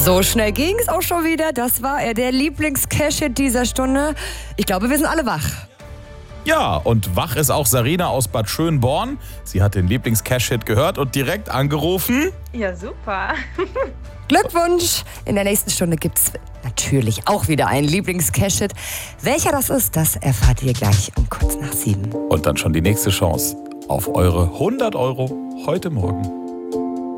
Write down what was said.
So schnell ging es auch schon wieder. Das war der Lieblings-Cash-Hit dieser Stunde. Ich glaube, wir sind alle wach. Ja, und wach ist auch Sarina aus Bad Schönborn. Sie hat den Lieblings-Cash-Hit gehört und direkt angerufen. Ja, super. Glückwunsch! In der nächsten Stunde gibt es natürlich auch wieder einen Lieblings-Cash-Hit. Welcher das ist, das erfahrt ihr gleich um kurz nach 7. Und dann schon die nächste Chance auf eure 100 € heute Morgen.